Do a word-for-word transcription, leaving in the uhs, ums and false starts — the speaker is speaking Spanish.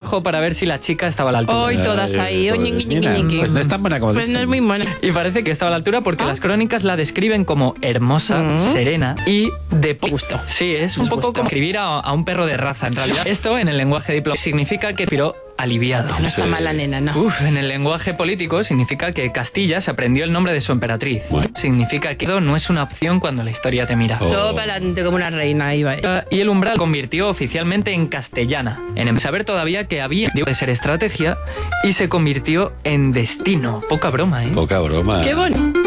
trabajo para ver si la chica estaba a la altura. Hoy todas ahí. Ay, Oñi, pues, ñi, ñi, mira, ñi, ñi. pues no es tan buena como Pues no dicen. es muy buena. Y parece que estaba a la altura porque ¿Ah? las crónicas la describen como hermosa, Mm. serena y de po- Gusto. Sí, es un poco como escribir a, a un perro de raza, en realidad. Esto, en el lenguaje diplomático, significa que piró aliviado. No está Sí. mala nena, no. Uf, en el lenguaje político significa que Castilla se aprendió el nombre de su emperatriz. Bueno. Significa que no es una opción cuando la historia te mira. Oh. Todo para adelante como una reina iba. Y el umbral convirtió oficialmente en castellana, en saber todavía que había de ser estrategia y se convirtió en destino. Poca broma, ¿eh? Poca broma. Qué bonito.